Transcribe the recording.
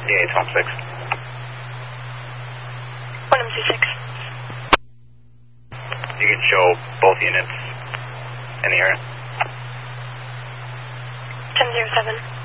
Yeah, it's home 6. 1MC6. You can show both units in the area. 1007.